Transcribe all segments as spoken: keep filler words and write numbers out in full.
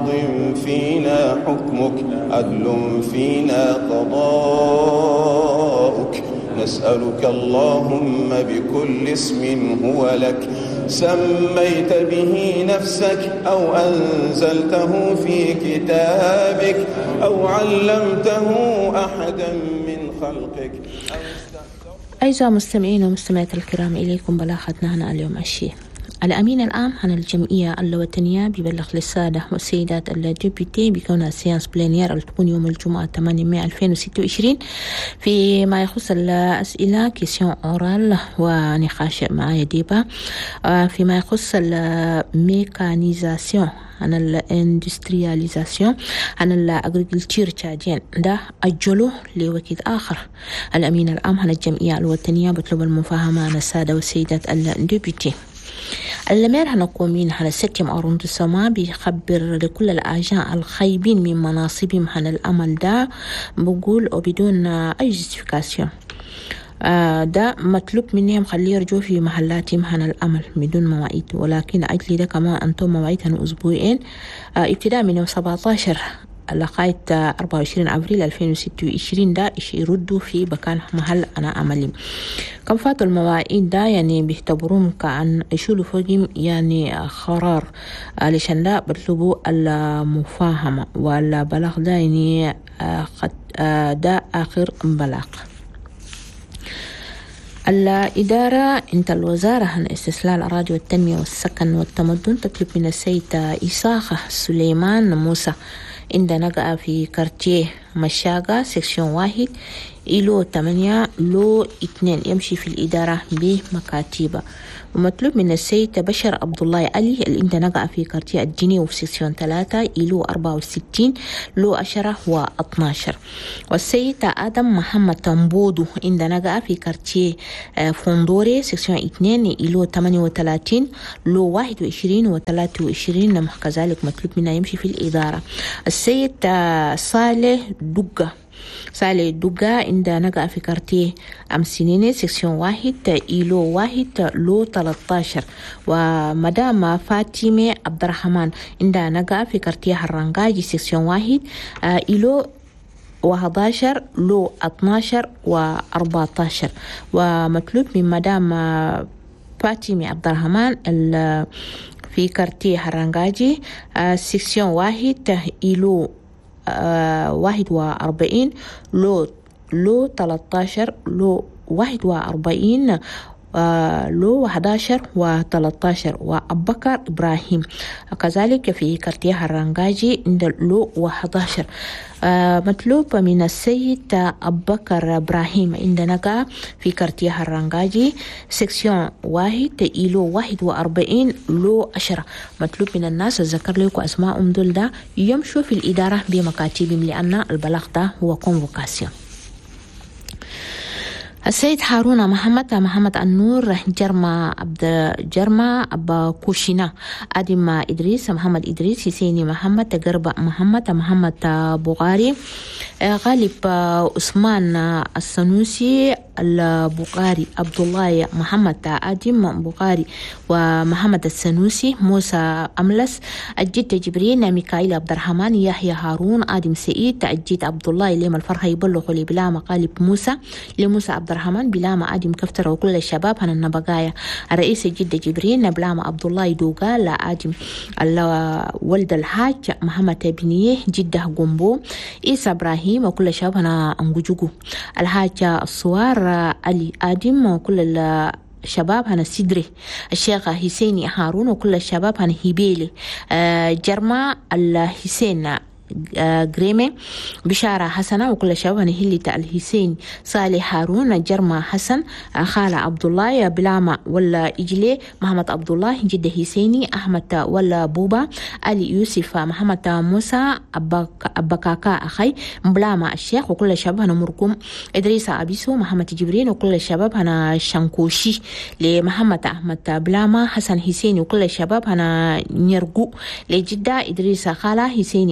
ماض فينا حكمك عدل فينا قضاؤك نسألك اللهم بكل اسم هو لك سميت به نفسك أو أنزلته في كتابك أو علمته أحدا من خلقك. أعزائي المستمعين ومستمعات الكرام، إليكم بلاغتنا هنا اليوم الشيء. الأمين العام عن الجمعية الوطنية بيبلغ للسادة والسيدات الديبيوتي بكونها سيانس بلينير اللي تكون يوم الجمعة ثمانية مايو ألفين وستة وعشرين فيما يخص الأسئلة كيسيون أورال ونقاش مع ديبا فيما يخص الميكانيزاسيون عن الاندسترياليزاسيون عن الاغريكولتير تشادين ده أجله لوقت آخر. الأمين العام عن الجمعية الوطنية بيطلب المفاهمة عن السادة والسيدات الديبيوتي. المير هنقومين على السكم أروند السماء بيخبر لكل الأعجاء الخايبين من مناصبهم عن الأمل ده بقول وبدون أي جستيفيكاسيون. ده مطلوب منهم خليه يرجعوا في محلاتهم عن الأمل بدون مواعيد، ولكن أجل ده كمان أنتم مواعيد عن أسبوعين ابتداء من يوم سبعة عشر لغاية أربعة وعشرين أبريل ألفين وستة وعشرين ده يردوا في مكان محل أنا عملي. كم فاتوا المواعيد ده يعني بيعتبروهم كأن يشيلوا فوقهم يعني قرار علشان لا بيطلبوا المفاهمة والبلاغ ده يعني قد ده آخر بلاغ. الإدارة انت الوزارة عن استسلال الأراضي والتنمية والسكن والتمدن تطلب من السيد إساخة سليمان موسى عند نقع في كارتيه مشاقة سكشن واحد إلو ثمانية لو اثنين يمشي في الإدارة بمكاتبة. ومطلوب من السيد بشر عبد الله علي اللي عند نقع في كارتيه الجني وفي سكشن ثلاثة إلو أربعة وستين لو عشرة واثناشر. والسيد آدم محمد تنبودو عند نقع في كارتيه فوندوري سكشن اثنين إلو ثمانية وثلاثين لو واحد وعشرين وثلاثة وعشرين كذلك مطلوب منه يمشي في الإدارة. السيد صالح دقة صالح دقة عند نقع في كارتيه أمسينيني سكشن واحد إلو واحد لو ثلاثة عشر. ومدام فاطمة عبد الرحمن عند نقع في كارتيه هرنغاجي سكشن واحد إلو واحد عشر لو اثناشر وأربعة عشر. ومطلوب من مدام فاطمة عبد الرحمن في كارتيه هرنغاجي سكشن واحد إلو آه واحد وأربعين لو لو ثلاثة عشر لو واحد وأربعين آه لو واحد عشر وثلاثة عشر. وأبكر إبراهيم كذلك في كارتيه هرنغاجي عند لو واحد عشر. آه مطلوب من السيد أبكر إبراهيم عند نقع في كارتيه هرنغاجي سكسيون واحد إلو واحد وأربعين لو عشرة. مطلوب من الناس الذكر لكم أسماء دول ده يمشوا في الإدارة بمكاتبهم لأن البلاغ ده هو كونفوكاسيون. السيد هارون محمد محمد النور جرما عبد جرما أبا كوشينا آدم إدريس محمد إدريس حسيني محمد تقرب محمد محمد بغاري غالب عثمان السنوسي البغاري عبد الله محمد آدم بغاري ومحمد السنوسي موسى أملس الجد جبرين ميكائيل عبد الرحمن يحيى هارون آدم سعيد الجد عبد الله ليم الفرحة يبلغ لبلا مقالب موسى لموسى عبد الرحمن بلام آدم كفتر وكل الشباب هن النبقايا. الرئيس الجد جبرين بلام عبد الله دوغا لا آدم ولد الحاج محمد بنيه جده قنبو إيسا إبراهيم وكل الشباب هنا أنجوجو. الحاج الصوار علي آدم وكل الشباب هنا سدري. الشيخ حسيني هارون وكل الشباب هنا هيبيلي. جرما الحسين جريمي بشارة حسنة وكل شباب هلي الحسين صالح هارون جرما حسن خالة عبد الله بلامة ولا إجلي محمد عبد الله جد حسيني أحمد ولا بوبا علي يوسف محمد موسى أبكاكا أخي بلامة الشيخ وكل شباب هنا مرقوم إدريس أبيسو محمد جبرين وكل شباب هنا شنكوشي لمحمد أحمد بلامة حسن حسيني وكل شباب هنا نرقو لجدة إدريس خالة حسيني محمد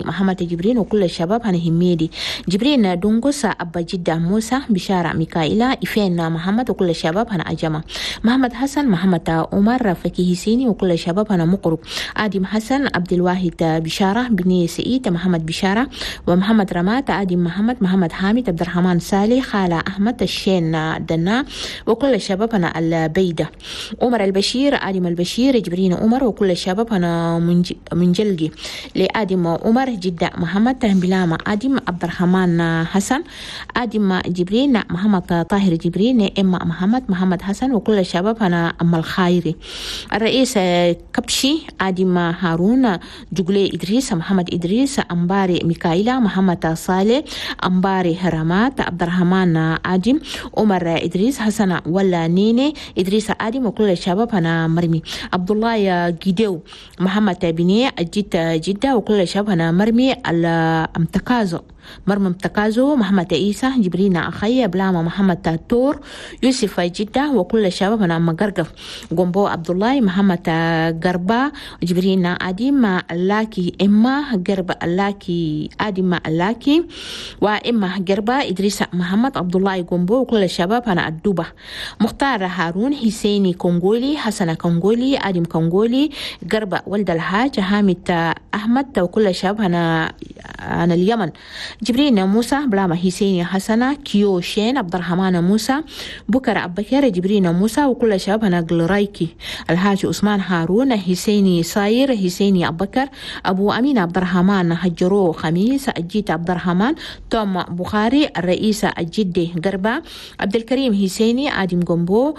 جبرين وكل الشباب هنا هميدي جبرين دونغوس أبا جدة موسى بشارة ميكائيلا إفين محمد وكل الشباب هنا أجمع محمد حسن محمد عمر فكي هسيني وكل الشباب هنا مقرب آدم حسن عبد الواحد بشارة بني سعيد محمد بشارة ومحمد رمات آدم محمد محمد حامد عبد الرحمن سالي خالة أحمد الشين دنا وكل الشباب هنا البيدة عمر البشير آدم البشير جبرين عمر وكل الشباب هنا منجلقي لآدم عمر جدة محمد بلامة آدم عبد الرحمن حسن آدم جبرين محمد طاهر جبرين إما محمد محمد حسن وكل الشباب هنا أم الخيري الرئيس كبشي آدم هارون جغلي إدريس محمد إدريس أمباري ميكائيلا محمد صالح أمباري هرمات عبد الرحمن آدم عمر إدريس حسن ولا نيني إدريس آدم وكل الشباب هنا مرمي عبد الله جيدو محمد بني جدة جدة وكل الشباب هنا مرمي الامتكازو مرمى امتكازو محمد عيسى جبرين أخي بلامة محمد تاتور يوسف جدة وكل الشباب هنا مقرقف قنبو عبد الله محمد قربا جبرين آدم اللاكي إما قربا اللاكي آدم اللاكي وإما قربا إدريس محمد عبد الله قنبو وكل الشباب هنا الدوبة مختار هارون حسيني كونغولي حسن كونغولي آدم كونغولي قربا ولد الحاج حامد أحمد وكل الشباب هنا أنا اليمن جبرين موسى بلامة حسيني حسنة كيو شين عبد الرحمن موسى بكر أبكر جبرين موسى وكل الشباب هنا قلرايكي الحاج عثمان هارون حسيني صاير حسيني أبكر أبو أمين عبد الرحمن هجرو خميس أجيت عبد الرحمن توم بخاري الرئيس الجدي قربا عبد الكريم حسيني آدم قنبو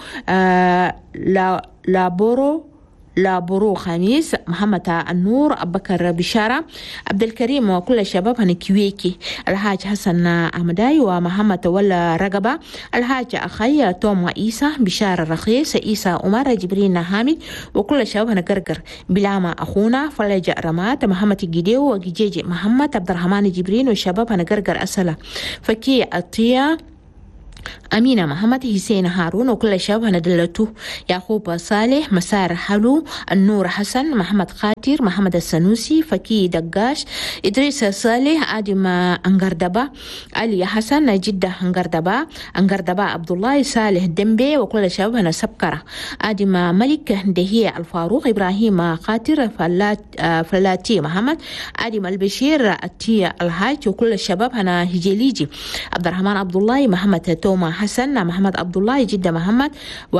آه لا لابورو لابورو خميس محمد النور أبكر بشارة عبد الكريم وكل الشباب هن كويكي الحاج حسن أحمداي ومحمد ولا رقبة الحاج أخي توم وإيسى بشارة رخيص إيسى عمر جبرين حامد وكل الشباب هن قرقر بلامة أخونا فلج رمات محمد الجديو وجيجي محمد عبد الرحمن جبرين والشباب هن قرقر أسلا فكي أطيا أمينة محمد حسين هارون وكل الشباب هندلتو يعقوب صالح مسار حلو النور حسن محمد خاطر محمد السنوسي فكي دقاش إدريس صالح آدم أنقردبا علي حسن جدة أنقردبا أنقردبا عبد الله صالح دمبي وكل الشباب هنسبكرة آدم ملك دهية الفاروق إبراهيم خاطر فلات فلاتي محمد آدم البشير أتي الحاج وكل الشباب هنا هجليجي عبد الرحمن عبد الله محمد توما حسن محمد عبد الله جدة محمد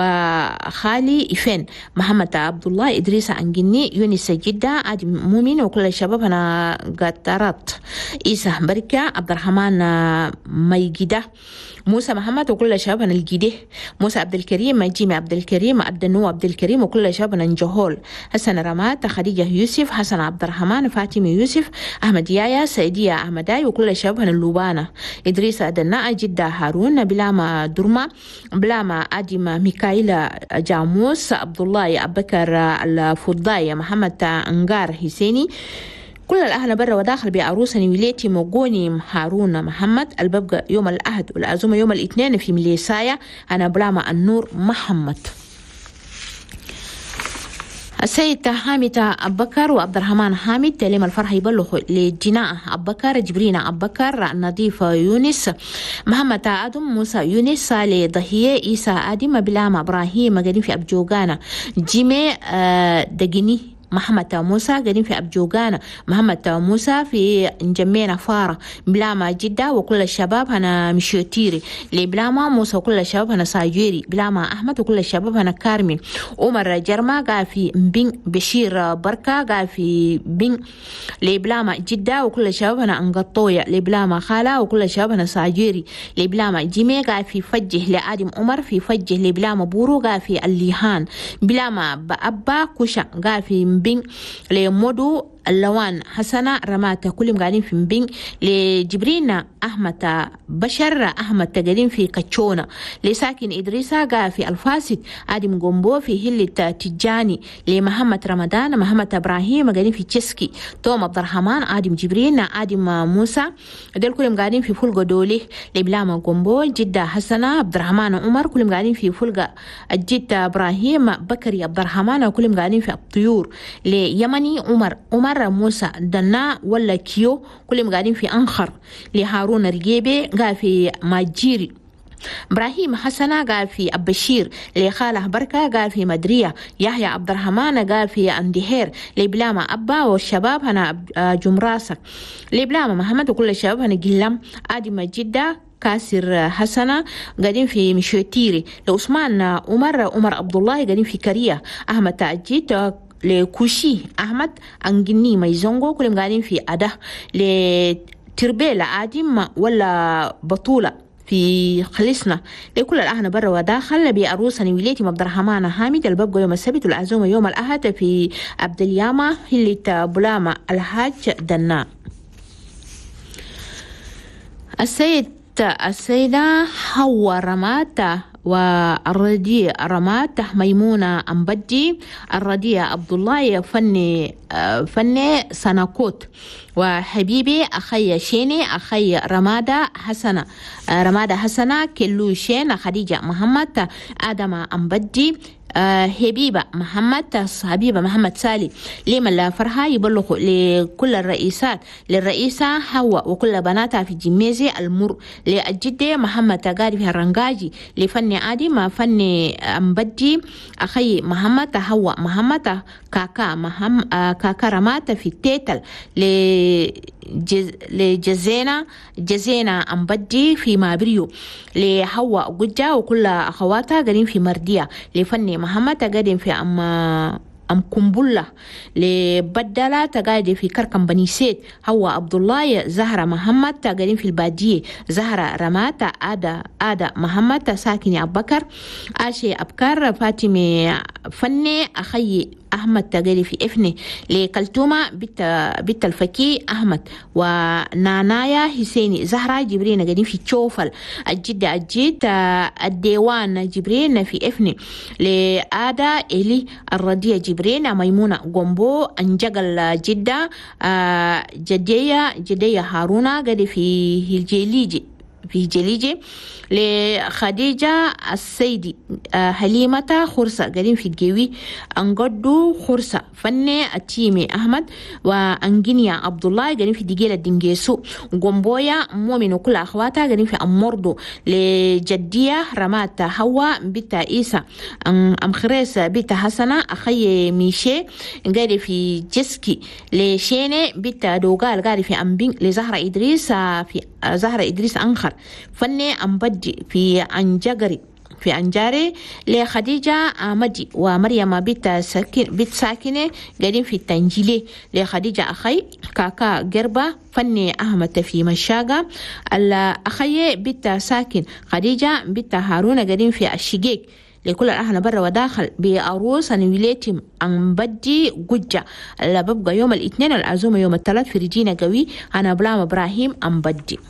وخالي إفين محمد عبد الله إدريس أنجني يونس جدة آدم مؤمن وكل الشباب هنا قطرت إيسا بركة عبد الرحمن ميجدة موسى محمد وكل الشباب هنا الجده موسى عبد الكريم جيمي عبد الكريم عبد النو عبد الكريم وكل الشباب هنا نجهول حسن رمات خديجة يوسف حسن عبد الرحمن فاطمة يوسف أحمد يايا سيدية أحمداي وكل الشباب هنا اللوبانة إدريس أدناء جدة هارون بلامة درما بلامة آدم ميكائيلا جاموس عبد الله أبكر الفضاي محمد أنقار حسيني كل الأهل برا وداخل بعروسني وليتي موغوني هارون محمد الببقى يوم الأحد والعزومة يوم الاثنين في مليسايا أنا بلامة النور محمد السيد حامد أبكر وعبد الرحمن حامد تلم الفرح يبلغ لجناء أبكر جبرين أبكر نظيف يونس محمد آدم موسى يونس صالح ضحية إيسى آدم بلامة إبراهيم قاعدين في أبجوغانا جيمي دقيني محمد موسى قاعدين في أبجوغانا محمد موسى في نجمينا فارة بلاما جدة وكل الشباب هنا مشيوتيري لبلاما موسى وكل الشباب هنا ساجيري بلاما أحمد وكل الشباب هنا كارمين عمر جرما قاعد في بين بشير بركة قاعد في بين لبلاما جدة وكل الشباب هنا أنقطوية لبلاما خالة وكل الشباب هنا ساجيري لبلاما جيمي قاعد في فجه لآدم عمر في فجه لبلاما بورو قاعد في الليهان بلاما بأبا كوشا قاعد في بين لمودو اللوان حسنة رماتا كلهم قاعدين في مبين لجبرين أحمد بشر أحمد قاعدين في كتشونا لساكن إدريسا قاعد في الفاسد آدم قنبو في هلة تجاني لمحمد رمضان محمد إبراهيم قاعدين في تشسكي توم عبد الرحمن آدم جبرين آدم موسى دول كلهم قاعدين في فلقة دولي لبلاما قنبو جدة حسنة عبد الرحمن عمر كلهم قاعدين في فلقة الجدة إبراهيم بكري عبد الرحمن وكلهم قاعدين في الطيور ليمني عمر عمر عمر موسى دنا ولا كيو كلهم قاعدين في أنخر. لهارون رجيبي قاعد في ماجيري. إبراهيم حسنة قال في أبشير. لخاله بركة قال في مدرية. يحيى عبد الرحمن قال في أندهير. لبلامة أبا والشباب هنا جمراسك. لبلامة محمد وكل الشباب هنا جلم. آدي مجدة كاسر حسنة قاعدين في مشوتيري. لعثمان عمر عمر عبد الله قاعدين في كريه. أحمد تأجيت لكوشي أحمد أنجني ميزونغو كلهم قاعدين في أده. لتربيلة آدم ولا بطولة في خلصنا. لكل الأهل برا وداخل بأروسني وليتي عبد الرحمن حامد الباب يوم السبت والعزومة يوم الأحد في عبد اليامة هلة بلامة الحاج دنا. السيد السيدة حواء رماتة والردية رماتة ميمونة أمبدي. الردية عبد الله فني فني سناكوت. وحبيبي أخي شيني أخي رمادة حسنة رمادة حسنة كلو شين خديجة محمد آدم أمبدي. آه هبيبة محمد حبيبة محمد سالي. لمن لا فرحة يبلغ لكل الرئيسات للرئيسة حواء وكل بناتها في جميزي المر. للجدة محمد تقاري في الرنجاجي. لفني عادي ما فني أمبدي أخي محمد حواء محمد كاكا محمد آه كاكا رمات في التيتل. لجز لجزينا جزينا أمبدي في مابريو. لحواء قجة وكل أخواتها قاعدين في مردية. لفني محمد تقادم في أم أم كمبلة. لبدلة تقادم في كركم بني سيد. هو عبد الله زهرة محمد تقادم في البادية. زهرة رمات آدا آدا محمد ساكن أبو بكر. آشي أبكر فاطمة فني أخي أحمد تقالي في إفني. لكلتومة بيت بيت الفكي أحمد ونانايا حسيني. زهرة جبرين قاعدين في تشوفل. الجدة الجد الديوان جبرين في إفني. لآدا إلي الردية جبرين ميمونة قنبو أنجقل جدة جدية جدية هارونا قاعدة في الجليجي في جليجي. لخديجة السيدي حليمة خرصة قاعدين في الجوي. أنقدو خرصة فني التيمي أحمد وأنجنيا عبد الله قاعدين في دقيلة دنجيسو. قنبويا مؤمن وكل أخواتها قاعدين في أموردو. لجدية رمات حواء بيت عيسى. أم خريس بيت حسنة أخي ميشي قاعد في جسكي. لشيني بيت دوغال قاعد في أمبين. لزهرة إدريس في زهرة إدريس أنخر فني أمبدي في أنجاري في أنجاري. لخديجة آمدي ومريم بيت ساكن بيت ساكنة قاعدين في التنجيلي. لخديجة أخي كاكا جربة فني أحمد في مشاقة. الأخي بيت ساكن خديجة بيت هارون قاعدين في الشقيق. لكل الأهل برا وداخل بأروس نويليتم أنبدي قجة. اللي ببقى يوم الاثنين العزومة يوم الثلاث في رجينا قوي. أنا بلام إبراهيم أنبدي.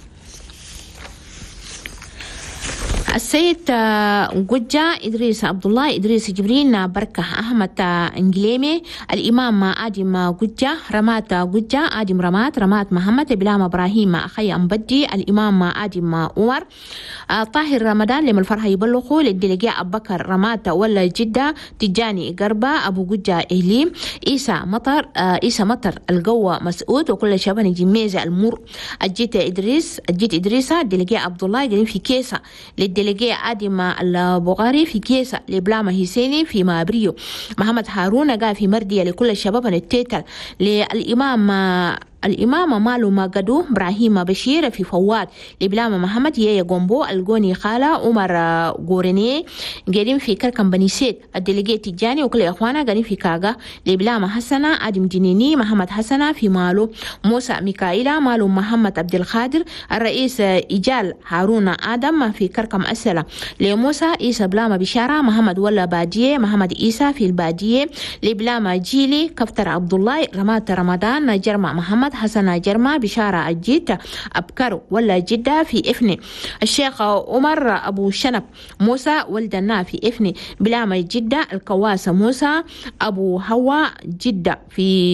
السيد قجة إدريس عبد الله إدريس جبرين بركة أحمد إنجليمي. الإمام آدم قجة رمات قجة آدم رمات رمات محمد بلام إبراهيم أخي أنبدي. الإمام آدم عمر. طاهر رمضان لما الفرحة يبلغوا للدلقاء أبو بكر رمات ولا جدة تجاني قربة أبو قجة إهليم. إيسا مطر إيسا مطر القوة مسعود وكل شبان جميزة المر. الجيت إدريس الجيت إدريسة الدلقاء عبد الله قاعدين في كيسة. للدلقاء آدم البغاري في كيسة. لبلامة حسيني في مابريو. محمد هارون قال في مردية. لكل الشباب التيتل. للإمام الإمام مالو ماقدو إبراهيم بشير في فواد. لبلامة محمد يا قنبو القوني خالة عمر قورني قاعدين في كركم بني سيد. الدلقاء تجاني وكل إخوانا قاعدين في كاغا. لبلامة حسنة آدم جنيني محمد حسنة في مالو. موسى ميكائيلا مالو محمد عبد الخادر. الرئيس إجال هارون آدم في كركم أسلة. لموسى إيسا بلامة بشارة محمد ولا بادية محمد إيسا في البادية. لبلامة جيلي كفتر عبد الله رمات رمضان جرمع محمد حسنة جرمة بشارة الجيت أبكر ولا جدة في إفني. الشيخ عمر أبو شنب موسى ولدنا في إفني. بلامة جدة الكواسة موسى أبو هوا جدة في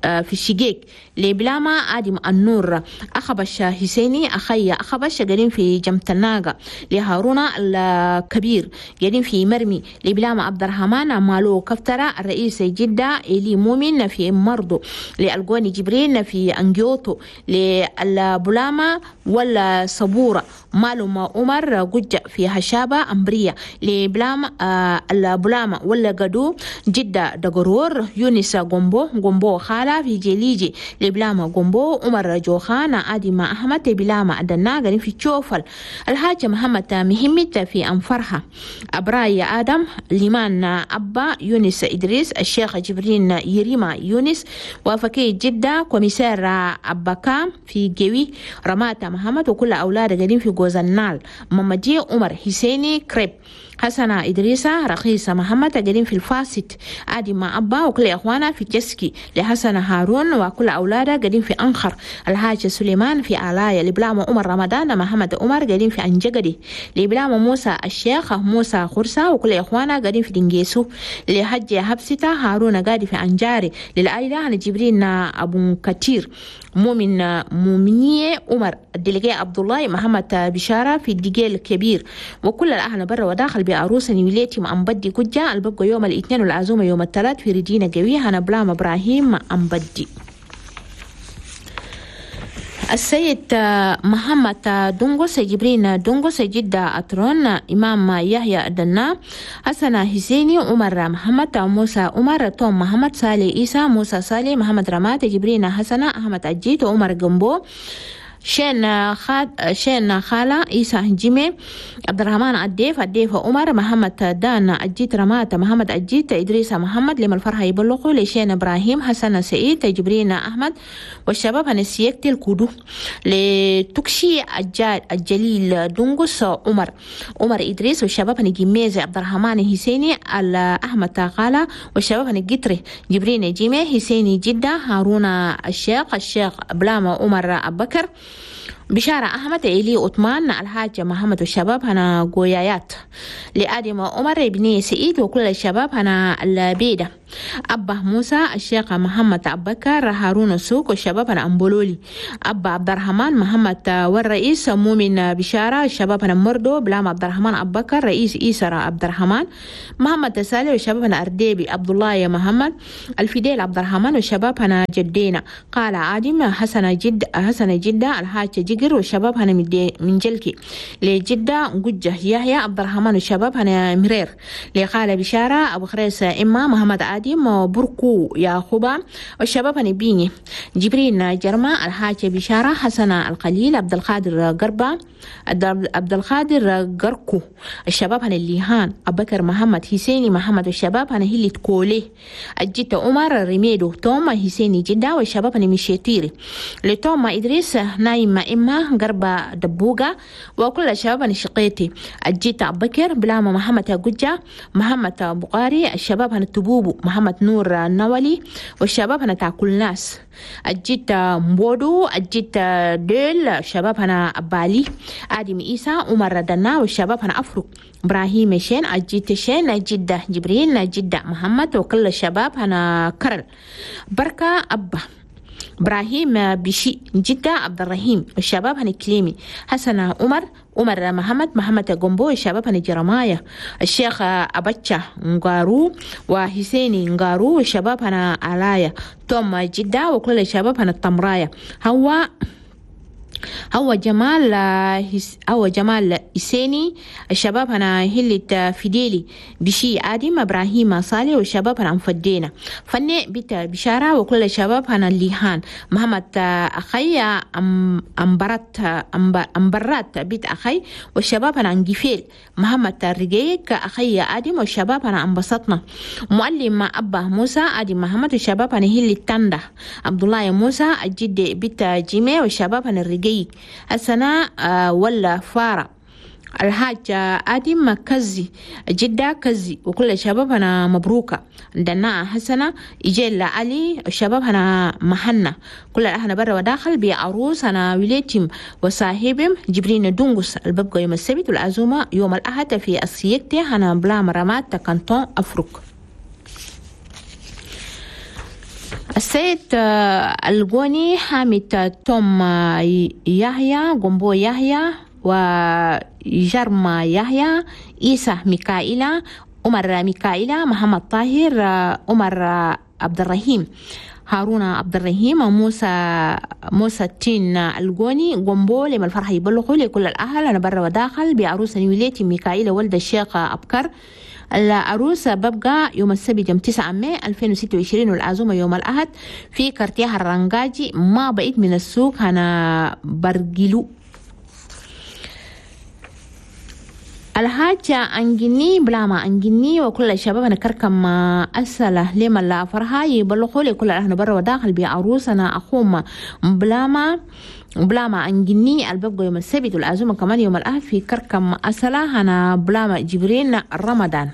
في الشقيق لبلاما آدم النور أخبش حسيني أخي أخبش قاعدين في جمة الناقة لهارون الكبير قاعدين في مرمي لبلاما عبد الرحمن مالو كفترة الرئيس جدة إلي مؤمن في مرضو لألقوني جبرين في أنجيوتو للبلاما ولا صبورة مالو ما عمر قجة في هشابة أمبرية لبلاما آه البلاما ولا قدو جدة دقرور يونس قنبو قنبو خالة في جليجي لبلاما قنبو عمر جوخان آدم أحمد بلاما أدنا قرين في تشوفل الحاج محمد مهمت في أنفرها أبراي آدم لمان أبا يونس إدريس الشيخ جبرين يريما يونس وفكي جدة كوميسار أباكام في جوي رمات محمد وكل أولاد قرين في جوزنال ممجي عمر حسيني كريب حسنا إدريسة رخيصة محمد قاعدين في الفاسد آدم مع أبا وكل أخوانا في جسكي لحسن هارون وكل أولادها قاعدين في أنخر الحاج سليمان في آلايا لبلام عمر رمضان محمد عمر قاعدين في أنجقدي لبلام موسى الشيخ موسى خرسة وكل أخوانا قاعدين في دنجيسو لحج حبستا هارون قاعد في أنجاري للآيلة عن جبرين أبو كتير مؤمن مؤمنية عمر الدلقاء عبد الله محمد بشارة في الدقيل الكبير وكل الأهل برا وداخل بعروسة نيوليتي مأنبدي كجا البقى يوم الاثنين والعزومة يوم الثلاث في رجينا قوية هنا بلام إبراهيم مأنبدي. السيد محمد دونغوس جبرين دونغوس جدة أترون إمام يحيى الدنا حسن حسيني عمر محمد موسى عمر توم محمد صالح عيسى موسى صالح محمد رمات جبرين حسن أحمد عجيت عمر جنبو شين خاد شين خالة عيسى هنجمي عبد الرحمن الديف الديف عمر محمد دان أجيت رمات محمد أجيت إدريس محمد لما الفرحة يبلغوا لشين إبراهيم حسن سعيد جبرين أحمد والشباب هنسيكت الكودو لتكشي الجليل دونغوس عمر عمر إدريس والشباب هنجميز عبد الرحمن حسيني أحمد خالة والشباب هنجتري جبرين جيمي حسيني جدة هارون الشيخ الشيخ بلام عمر أبكر بشارة أحمد إلي أطمان الحاج محمد والشباب هنا قويايات لآدم عمر ابن سعيد وكل الشباب هنا البيدة أبا موسى الشيخ محمد أبكر هارون السوق والشباب هنا أمبولولي أبا عبد الرحمن محمد والرئيس مؤمن بشارة الشباب هنا مردو بلام عبد الرحمن أبكر رئيس إيسر عبد الرحمن محمد تسالي والشباب هنا أرديبي عبد الله يا محمد الفديل عبد الرحمن والشباب هنا جدينا قال آدم حسن جد حسن جدة الحاج جيجر والشباب هنا من جلكي لجدة قجة يحيى عبد الرحمن والشباب هنا مرير لقال بشارة أبو خريس إما محمد آدم بركو يا خوبا والشباب هنا بيني جبرين جرما الحاج بشارة حسن القليل عبد القادر قربا عبد القادر قركو الشباب هنا الليهان أبو بكر محمد حسيني محمد والشباب هنا هي تكولي الجيت عمر رميدو توما حسيني جدة والشباب هنا مشيتيري لتوما إدريس نايم إما قربة دبوقة وكل الشباب نشقيتي الجيت أبو بكر بلام محمد قجة محمد بقاري الشباب هنا تبوبو محمد نور النولي والشباب هنا تاكل ناس الجيت مبودو الجيت ديل الشباب هنا أبالي آدم إيسى عمر دنا والشباب هنا أفرق إبراهيم شين الجيت شين جدة جبريل جدة محمد وكل الشباب هنا كرل بركة أبا إبراهيم بشي جدة عبد الرحيم والشباب هني كليمي حسن عمر عمر محمد محمد قنبو الشباب هني جرماية الشيخ أبتشا نغارو وحسيني نغارو والشباب هنا علاية توم جدة وكل الشباب هنا التمراية هو هو جمال هو جمال إسيني الشباب هنا هلت فيديلي بشي آدم إبراهيم صالح والشباب هنا مفدينا فني بيت بشارة وكل الشباب هنا الليهان محمد أخي أمبرت أمبرت بيت أخي والشباب هنا انجفيل محمد رجيك أخي آدم والشباب هنا انبسطنا معلم أبا موسى آدم محمد والشباب هنا هلت تنده عبد الله موسى الجد بيت جيمي والشباب هنا الرجيك السنة ولا فارة الحاج آدم كزي جدة كزي وكل الشباب هنا مبروكة دنا حسنة إجيل علي الشباب هنا محنة كل الأهل برا وداخل بعروس هنا وليتهم وصاحبهم جبرين دونغوس الببقى يوم السبت والعزومة يوم الأحد في السيكتي هنا بلا مرامات كانتون أفريق. السيد الغوني حامد توم يحيى قنبو يحيى وجرما يحيى إيسا ميكائيلا عمر ميكائيلا محمد طاهر عمر عبد الرحيم هارون عبد الرحيم موسى موسى تين الغوني قنبو لما الفرح يبلغوا لكل الأهل أنا برا وداخل بعروس نيوليتي ميكائيلا ولد الشيخ أبكر. العروسة ببقى يوم السبت يوم تسعة ماي ألفين وستة وعشرين والعزومة يوم الأحد في كارتيه الرنجاجي ما بعيد من السوق هنا برجلو. الحاجة أنجني بلا ما أنجني وكل الشباب أنا كركم أسأله لما لا فرحة يبلغوا لي كل أهل برا وداخل بعروسنا أخوم بلا ما بلا ما أنجني الببقى يوم السبت والعزومة كمان يوم الأحد في كركم أسأله أنا بلا ما جبرين رمضان.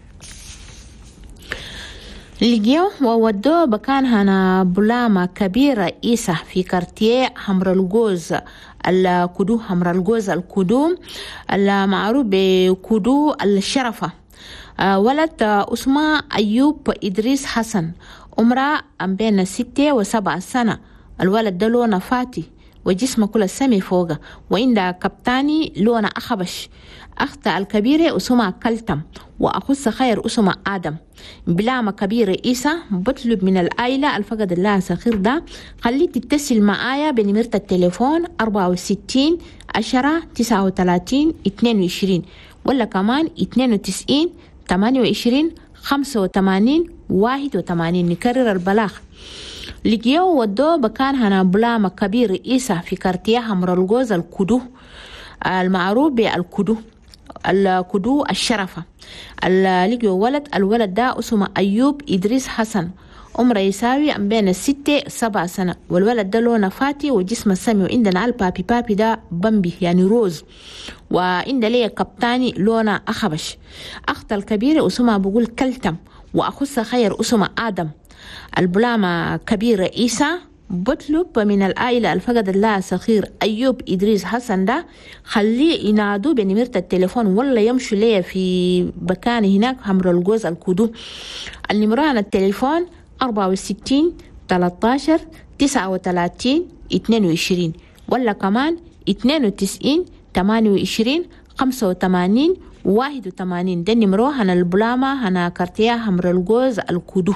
لقيو وودو بكان هنا بلاما كبيرة إيسا في كارتيه حمر الجوز الكدو حمر الجوز الكدو المعروف بكدو الشرفة. ولد اسمه أيوب إدريس حسن عمره بين ستة وسبع سنة. الولد ده لونه فاتي وجسمه كل السمي فوقه وعنده كبتاني لونه أخبش. أختها الكبيرة اسمها كلتم وأخو الصغير اسمه آدم. بلامة كبيرة إيسا بطلب من العائلة الفقد الله صغير ده خليه تتصل معايا بنمرة التليفون أربعة وستين عشرة تسعة وثلاثين اثنين وعشرين ولا كمان اثنين وتسعين ثمانية وعشرين خمسة وثمانين واحد وثمانين. نكرر البلاغ. لقيو ودو بكان هنا بلامة كبيرة إيسا في كارتيه حمر الجوز الكدو المعروف بالكدو الكدو الشرفة. لقيو ولد الولد ده اسمه أيوب إدريس حسن عمره يساوي بين الستة سبع سنة والولد ده لونه فاتي وجسمه سمي وعندنا البابي بابي ده بامبي يعني روز وعند ليه كبتاني لونه أخبش. أخت الكبيرة اسمها بقول كلتم وأخو الصغير اسمه آدم. البلامة كبيرة إيسا بطلب من العائلة الفقد الله صغير أيوب إدريس حسن ده خليه ينادوا بنمرة التليفون ولا يمشوا ليه في مكان هناك حمر الجوز الكدو. النمران التليفون أربعة وستين ثلاثة عشر تسعة وثلاثين اثنين وعشرين ولا كمان اثنين وتسعين ثمانية وعشرين خمسة وثمانين واحد وثمانين. ده النمرو هنا البلامة هنا كارتيه حمر الجوز الكدو.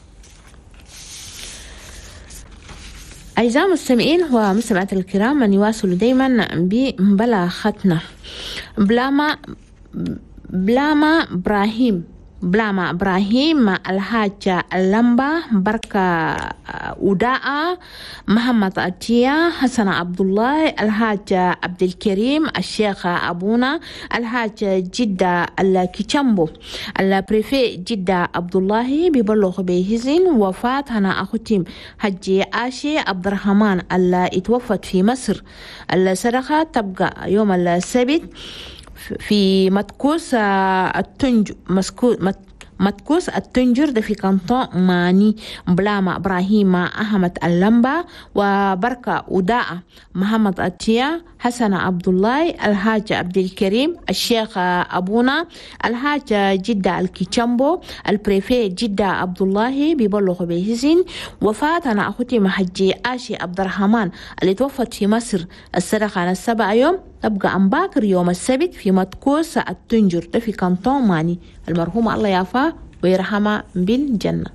أعزائي المستمعين ومستمعات الكرام من يواصلوا دايما ببلاغتنا. بلاما بلاما إبراهيم بلاما إبراهيم الحاجة اللمبة بركة وداء محمد أتيا حسن عبد الله الحاجة عبد الكريم الشيخ أبونا الحاجة جدة الكيشامبو البريفي جدة عبد الله ببلغ بهزين وفاة هنا أختهم حجي آشي عبد الرحمن اللي اتوفت في مصر. الصدقة تبقى يوم السبت في متكوس التنج مسكو متكوس التنجر ده في كانطون ماني. بلاما إبراهيم أحمد اللمبة وبركة وداء محمد أتيا حسن عبد الله الحاج عبد الكريم الشيخ أبونا الحاج جدة الكيشامبو البريفي جدة عبد الله ببلغ بهزين. وفاة أنا أختي محجي آشي عبد الرحمن اللي توفت في مصر. الصدقة عن السبع يوم تبقى عن باكر يوم السبت في متكوس التنجر ده في كانطون ماني. المرحومة الله يعفاه ويرحمها بالجنة.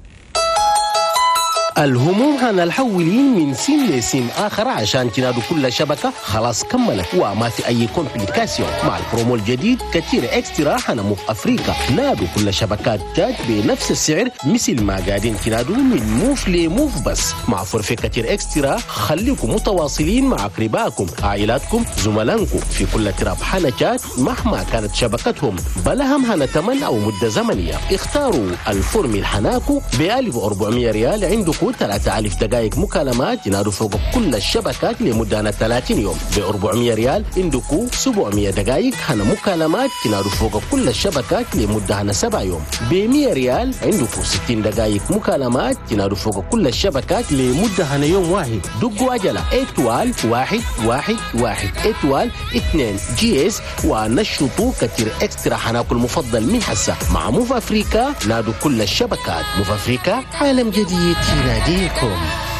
الهموم هنا الحولين من سين لسين آخر عشان تنادوا كل شبكة خلاص كملت وما في أي كومبليكاسيون. مع البرومو الجديد كتير إكسترا هنا موف أفريقيا. نادوا كل شبكات تاج بنفس السعر مثل ما قاعدين تنادوا من موف لموف بس. مع فرفة كتير إكسترا خليكم متواصلين مع أقربائكم عائلاتكم زملائكم في كل تراب حنكات مهما كانت شبكتهم بلهم هنا تمن أو مدة زمنية. اختاروا الفورمي الحناكو بألف وأربعمية ريال عندكم ثلاثة آلاف دقائق مكالمات ينادوا فوق كل الشبكات لمدة ثلاثين يوم. ب أربعمية ريال عندكم سبعمية دقائق هنا مكالمات ينادوا فوق كل الشبكات لمدة هنا سبع يوم. ب مية ريال عندكم ستين دقائق مكالمات ينادوا فوق كل الشبكات لمدة هنا يوم واحد. دقوا عجلة إتوال واحد واحد واحد إتوال اثنين جي اس ونشطوا كتير إكسترا حناكو المفضل من حسا. مع موف أفريقيا نادوا كل الشبكات. موف أفريقيا عالم جديد. يناديكم.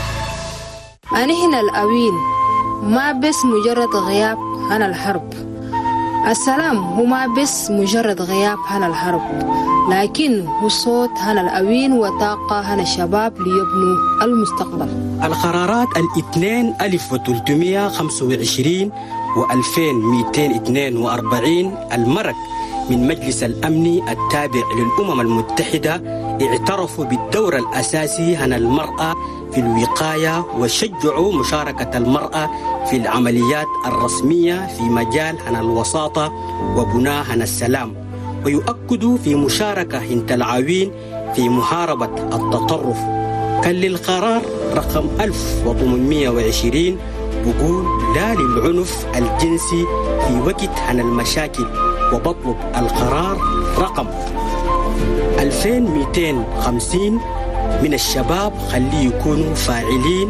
أنهن الأوين ما بس مجرد غياب عن الحرب. السلام هو ما بس مجرد غياب عن الحرب، لكن هو صوت عن الأوين وطاقة عن الشباب ليبنوا المستقبل. القرارات الاثنين ألف وثلاثمائة وخمسة وعشرين وألفين مئتين واثنين وأربعين المرك من مجلس الأمن التابع للأمم المتحدة اعترفوا بالدور الأساسي عن المرأة في الوقاية وشجعوا مشاركة المرأة في العمليات الرسمية في مجال عن الوساطة وبناء عن السلام، ويؤكدوا في مشاركة هند العوين في محاربة التطرف. كان للقرار رقم ألف وثمانمائة وعشرين بقول لا للعنف الجنسي في وقت عن المشاكل، وبطلب القرار رقم ألفين ومئتين وخمسين من الشباب خليه يكونوا فاعلين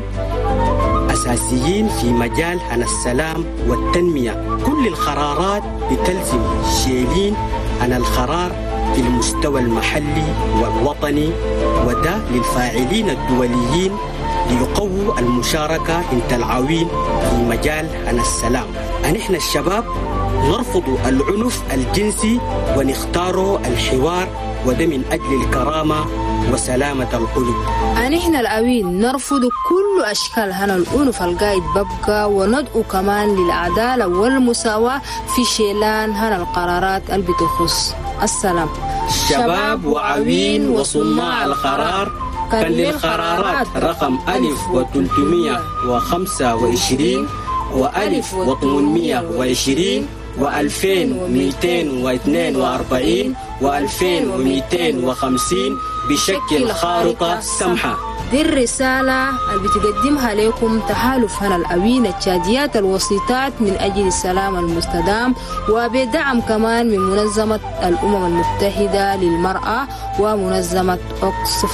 أساسيين في مجال عن السلام والتنمية. كل القرارات بتلزم شيلين عن القرار في المستوى المحلي والوطني، وده للفاعلين الدوليين ليقووا المشاركة انت العوين في مجال عن السلام. نحن الشباب نرفض العنف الجنسي ونختار الحوار، وده من أجل الكرامة وسلامة القلوب. نحن الأوين نرفض كل أشكال هنا العنف القايد ببقى، وندعو كمان للعدالة والمساواة في شيلان هنا القرارات اللي بتخص السلام. شباب وعوين وصناع القرار كان للقرارات رقم ألف وثلاثمائة وخمسة وعشرين وألف وثمانمائة وعشرين وألفين ومئتين واثنين وأربعين وألفين ومئتين وخمسين بشكل خارطة سمحة. دي الرسالة اللي بتقدمها لكم تحالف هنا الأوين التشاديات الوسيطات من أجل السلام المستدام، وبدعم كمان من منظمة الأمم المتحدة للمرأة ومنظمة أوكسفام.